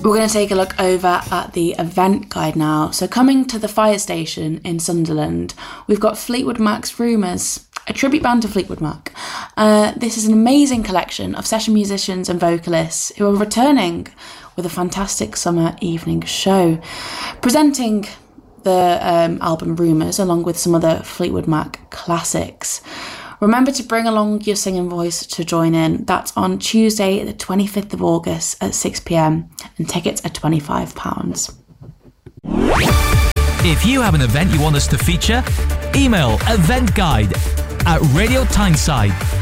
We're going to take a look over at the event guide now. So coming to the fire station in Sunderland, we've got Fleetwood Mac's Rumours, a tribute band to Fleetwood Mac. This is an amazing collection of session musicians and vocalists who are returning with a fantastic summer evening show, presenting the album Rumours along with some other Fleetwood Mac classics. Remember to bring along your singing voice to join in. That's on Tuesday, the 25th of August at 6 p.m, and tickets are £25. If you have an event you want us to feature, email eventguide@Radio Tyneside